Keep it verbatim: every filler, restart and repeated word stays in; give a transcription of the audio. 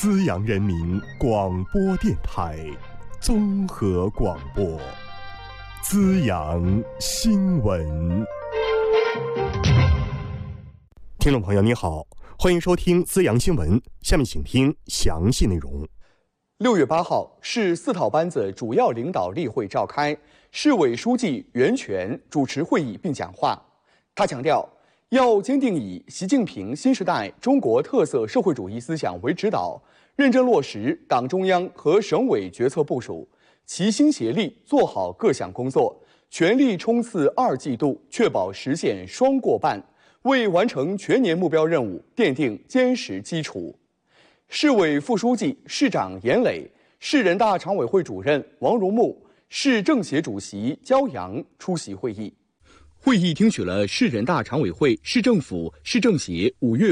资阳人民广播电台综合广播，资阳新闻。听众朋友你好，欢迎收听资阳新闻，下面请听详细内容。 六月八号，市四套班子主要领导例会召开，市委书记袁泉主持会议并讲话。他强调，要坚定以习近平新时代中国特色社会主义思想为指导，认真落实党中央和省委决策部署，齐心协力做好各项工作，全力冲刺二季度，确保实现双过半，为完成全年目标任务奠定坚实基础。市委副书记、市长严磊，市人大常委会主任王荣木，市政协主席焦阳出席会议。会议听取了市人大常委会、市政府、市政协五月